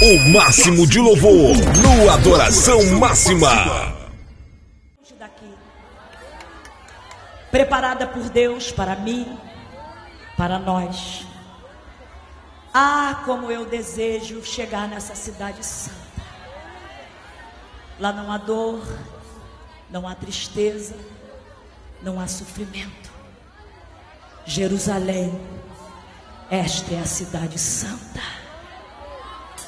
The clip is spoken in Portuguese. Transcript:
O máximo de louvor no Adoração Máxima. Daqui, preparada por Deus para mim, para nós. Ah, como eu desejo chegar nessa cidade santa. Lá não há dor, não há tristeza, não há sofrimento. Jerusalém, esta é a cidade santa.